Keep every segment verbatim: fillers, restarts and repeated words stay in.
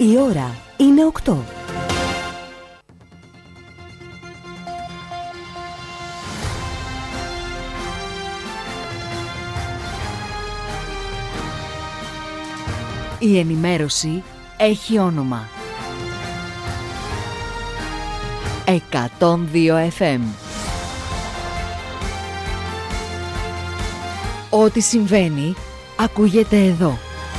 Η ώρα είναι οκτώ. Η ενημέρωση έχει όνομα. εκατόν δύο εφ εμ. Ό,τι συμβαίνει ακούγεται εδώ.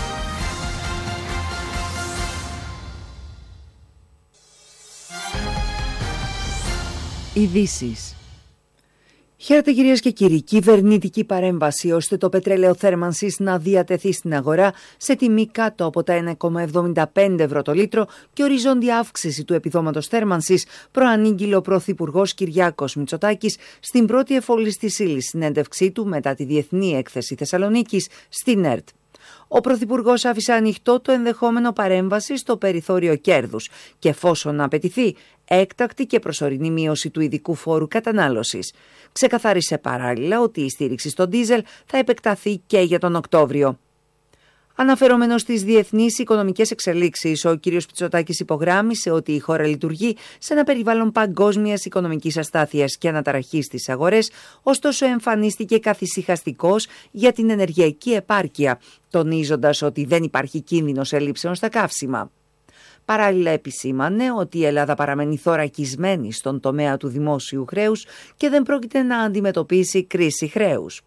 Ειδήσεις. Χαίρετε κυρίες και κύριοι. Κυβερνητική παρέμβαση ώστε το πετρέλαιο θέρμανσης να διατεθεί στην αγορά σε τιμή κάτω από τα ένα κόμμα εβδομήντα πέντε ευρώ το λίτρο και οριζόντια αύξηση του επιδόματος θέρμανσης, προανήγγειλε ο Πρωθυπουργός Κυριάκος Μητσοτάκης στην πρώτη εφόλης της ύλης συνέντευξή του μετά τη Διεθνή Έκθεση Θεσσαλονίκης στην ΕΡΤ. Ο Πρωθυπουργός άφησε ανοιχτό το ενδεχόμενο παρέμβαση στο περιθώριο κέρδους και εφόσον απαιτηθεί έκτακτη και προσωρινή μείωση του ειδικού φόρου κατανάλωσης. Ξεκαθάρισε παράλληλα ότι η στήριξη στο ντίζελ θα επεκταθεί και για τον Οκτώβριο. Αναφερόμενος στις διεθνείς οικονομικές εξελίξεις, ο κ. Μητσοτάκης υπογράμμισε ότι η χώρα λειτουργεί σε ένα περιβάλλον παγκόσμιας οικονομικής αστάθειας και αναταραχής στις αγορές, ωστόσο εμφανίστηκε καθησυχαστικός για την ενεργειακή επάρκεια, τονίζοντας ότι δεν υπάρχει κίνδυνος ελλείψεων στα καύσιμα. Παράλληλα επισήμανε ότι η Ελλάδα παραμένει θωρακισμένη στον τομέα του δημόσιου χρέους και δεν πρόκειται να αντιμετωπίσει κρίση χρέους.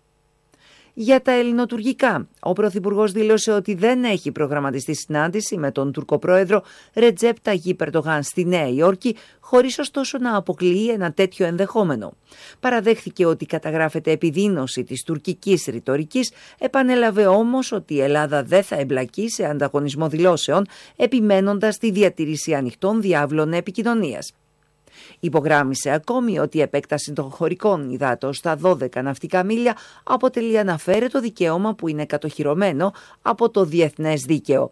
Για τα ελληνοτουρκικά, ο Πρωθυπουργός δήλωσε ότι δεν έχει προγραμματιστεί συνάντηση με τον Τουρκοπρόεδρο Ρετζέπ Ταγίπ Ερντογάν στη Νέα Υόρκη, χωρίς ωστόσο να αποκλείει ένα τέτοιο ενδεχόμενο. Παραδέχθηκε ότι καταγράφεται επιδείνωση της τουρκικής ρητορικής, επανέλαβε όμως ότι η Ελλάδα δεν θα εμπλακεί σε ανταγωνισμό δηλώσεων, επιμένοντας τη διατήρηση ανοιχτών διάβλων επικοινωνίας. Υπογράμμισε ακόμη ότι η επέκταση των χωρικών υδάτων στα δώδεκα ναυτικά μίλια αποτελεί αναφέρετο δικαίωμα που είναι κατοχυρωμένο από το διεθνές δίκαιο.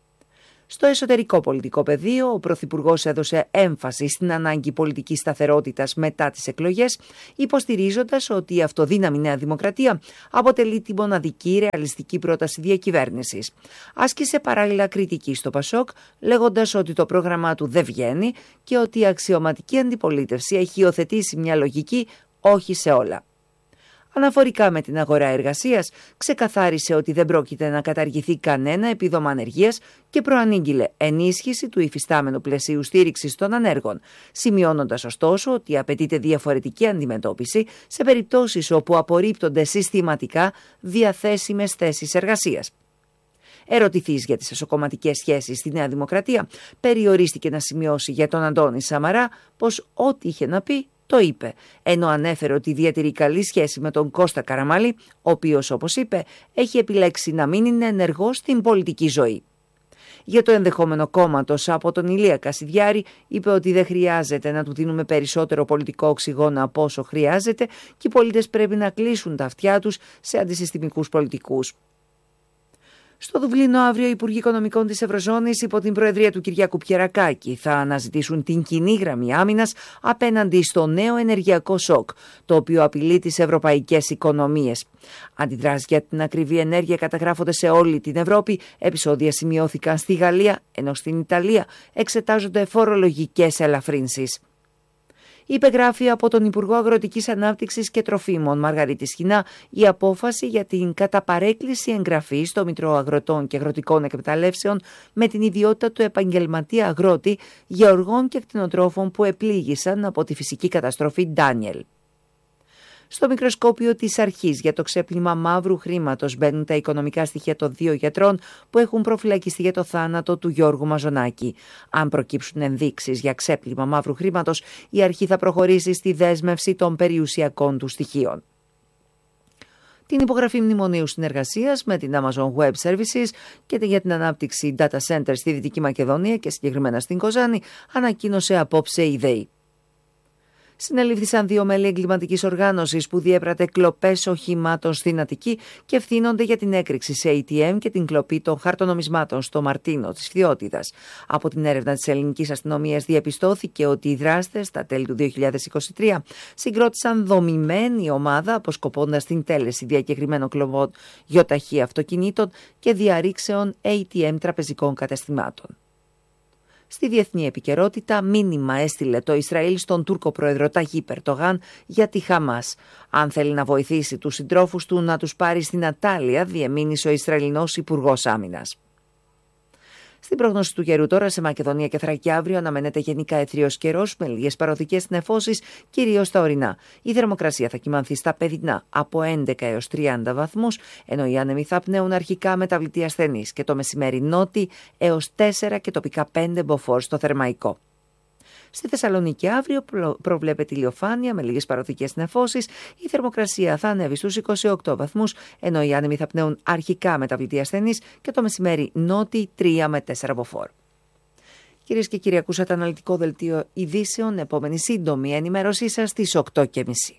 Στο εσωτερικό πολιτικό πεδίο, ο Πρωθυπουργός έδωσε έμφαση στην ανάγκη πολιτικής σταθερότητας μετά τις εκλογές, υποστηρίζοντας ότι η αυτοδύναμη Νέα Δημοκρατία αποτελεί τη μοναδική ρεαλιστική πρόταση διακυβέρνησης. Άσκησε παράλληλα κριτική στο Πασόκ, λέγοντας ότι το πρόγραμμά του δεν βγαίνει και ότι η αξιωματική αντιπολίτευση έχει υιοθετήσει μια λογική όχι σε όλα. Αναφορικά με την αγορά εργασίας, ξεκαθάρισε ότι δεν πρόκειται να καταργηθεί κανένα επίδομα ανεργίας και προανήγγειλε ενίσχυση του υφιστάμενου πλαισίου στήριξης των ανέργων, σημειώνοντας ωστόσο ότι απαιτείται διαφορετική αντιμετώπιση σε περιπτώσεις όπου απορρίπτονται συστηματικά διαθέσιμες θέσεις εργασίας. Ερωτηθείς για τις εσωκομματικές σχέσεις στη Νέα Δημοκρατία, περιορίστηκε να σημειώσει για τον Αντώνη Σαμαρά πως ό,τι είχε να πει το είπε, ενώ ανέφερε ότι διατηρεί καλή σχέση με τον Κώστα Καραμανλή, ο οποίος, όπως είπε, έχει επιλέξει να μην είναι ενεργός στην πολιτική ζωή. Για το ενδεχόμενο κόμματος από τον Ηλία Κασιδιάρη, είπε ότι δεν χρειάζεται να του δίνουμε περισσότερο πολιτικό οξυγόνο από όσο χρειάζεται και οι πολίτες πρέπει να κλείσουν τα αυτιά τους σε αντισυστημικούς πολιτικούς. Στο Δουβλίνο αύριο οι Υπουργοί Οικονομικών της Ευρωζώνης υπό την προεδρία του Κυριάκου Πιερακάκη θα αναζητήσουν την κοινή γραμμή άμυνας απέναντι στο νέο ενεργειακό σοκ, το οποίο απειλεί τις ευρωπαϊκές οικονομίες. Αντιδράσεις για την ακριβή ενέργεια καταγράφονται σε όλη την Ευρώπη, επεισόδια σημειώθηκαν στη Γαλλία, ενώ στην Ιταλία εξετάζονται φορολογικές ελαφρύνσεις. Υπεγράφει από τον Υπουργό Αγροτικής Ανάπτυξης και Τροφίμων Μαργαρίτη Σχοινά η απόφαση για την κατά παρέκκληση εγγραφή στο Μητρό Αγροτών και Αγροτικών Εκμεταλλεύσεων με την ιδιότητα του επαγγελματία αγρότη γεωργών και κτηνοτρόφων που επλήγησαν από τη φυσική καταστροφή Ντάνιελ. Στο μικροσκόπιο της αρχής για το ξέπλυμα μαύρου χρήματος μπαίνουν τα οικονομικά στοιχεία των δύο γιατρών που έχουν προφυλακιστεί για το θάνατο του Γιώργου Μαζονάκη. Αν προκύψουν ενδείξεις για ξέπλυμα μαύρου χρήματος, η αρχή θα προχωρήσει στη δέσμευση των περιουσιακών του στοιχείων. Την υπογραφή μνημονίου συνεργασίας με την Amazon Web Services και για την ανάπτυξη data center στη Δυτική Μακεδονία και συγκεκριμένα στην Κοζάνη ανακοίνωσε απόψε η ΔΕΗ. Συνελήφθησαν δύο μέλη εγκληματικής οργάνωσης που διέπρατε κλοπές οχημάτων στην Αττική και ευθύνονται για την έκρηξη σε έι τι εμ και την κλοπή των χαρτονομισμάτων στο Μαρτίνο της Φθιώτιδας. Από την έρευνα της ελληνικής αστυνομίας διαπιστώθηκε ότι οι δράστες στα τέλη του δύο χιλιάδες είκοσι τρία συγκρότησαν δομημένη ομάδα αποσκοπώντας την τέλεση διακεκριμένων κλοπών γιοταχή αυτοκινήτων και διαρρήξεων έι τι εμ τραπεζικών καταστημάτων. Στη διεθνή επικαιρότητα, μήνυμα έστειλε το Ισραήλ στον Τούρκο πρόεδρο Ταγίπ Ερντογάν για τη Χαμάς. Αν θέλει να βοηθήσει τους συντρόφους του να τους πάρει στην Ατάλεια, διεμήνυσε ο Ισραηλινός Υπουργός Άμυνας. Στην πρόγνωση του καιρού τώρα, σε Μακεδονία και Θράκη αύριο αναμένεται γενικά αιθρίος καιρός με λίγες παροδικές νεφώσεις, κυρίως στα ορεινά. Η θερμοκρασία θα κυμανθεί στα παιδινά από έντεκα έως τριάντα βαθμούς, ενώ οι άνεμοι θα πνέουν αρχικά μεταβλητή ασθενής και το μεσημέρι νότι έως τέσσερα και τοπικά πέντε μποφόρ στο Θερμαϊκό. Στη Θεσσαλονίκη αύριο προβλέπεται ηλιοφάνεια με λίγες παροδικές νεφώσεις. Η θερμοκρασία θα ανέβει στους είκοσι οκτώ βαθμούς, ενώ οι άνεμοι θα πνέουν αρχικά μεταβλητή ασθενής και το μεσημέρι νότι τρία με τέσσερα μποφόρ. Κυρίες και κύριοι, ακούσατε αναλυτικό δελτίο ειδήσεων. Επόμενη σύντομη ενημέρωσή σας στις οκτώ και μισή.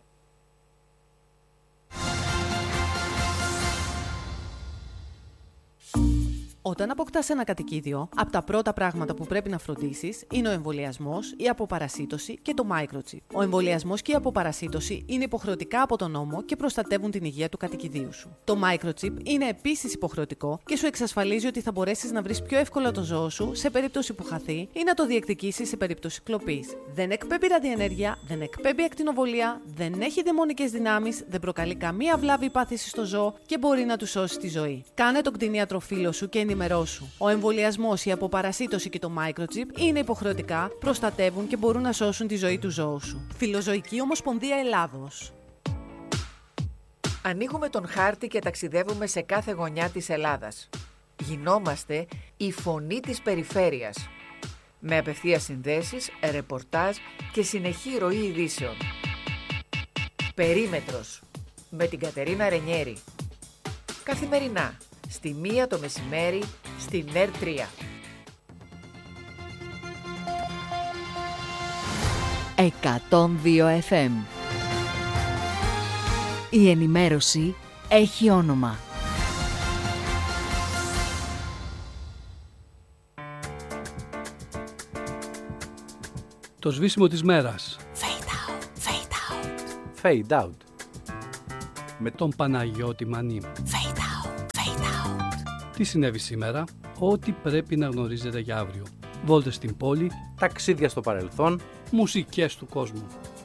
Όταν αποκτάς ένα κατοικίδιο, από τα πρώτα πράγματα που πρέπει να φροντίσεις είναι ο εμβολιασμός, η αποπαρασίτωση και το microchip. Ο εμβολιασμός και η αποπαρασίτωση είναι υποχρεωτικά από τον νόμο και προστατεύουν την υγεία του κατοικιδίου σου. Το microchip είναι επίσης υποχρεωτικό και σου εξασφαλίζει ότι θα μπορέσεις να βρεις πιο εύκολα το ζώο σου σε περίπτωση που χαθεί ή να το διεκδικήσεις σε περίπτωση κλοπής. Δεν εκπέμπει ραδιενέργεια, δεν εκπέμπει ακτινοβολία, δεν έχει δαιμονικές δυνάμεις, δεν προκαλεί καμία βλάβη ή πάθηση στο ζώο και μπορεί να του σώσει τη ζωή. Κάνε τον κτηνίατροφίλο σου και ενημερώσου. Ο εμβολιασμός, η αποπαρασίτωση και το microchip είναι υποχρεωτικά, προστατεύουν και μπορούν να σώσουν τη ζωή του ζώου σου. Φιλοζωική Ομοσπονδία Ελλάδος. Ανοίγουμε τον χάρτη και ταξιδεύουμε σε κάθε γωνιά της Ελλάδας. Γινόμαστε η φωνή της περιφέρειας. Με απευθείας συνδέσεις, ρεπορτάζ και συνεχή ροή ειδήσεων. Περίμετρος. Με την Κατερίνα Ρενιέρη. Καθημερινά. Στη μία το μεσημέρι, στην ΕΡ τρία. εκατόν δύο εφ εμ. Η ενημέρωση έχει όνομα. Το σβήσιμο της μέρας. Fade out, fade out. Fade out. Με τον Παναγιώτη Μανή. Fade out, fade out. Τι συνέβη σήμερα, ό,τι πρέπει να γνωρίζετε για αύριο. Βόλτες στην πόλη, Ταξίδια στο παρελθόν, μουσικές του κόσμου.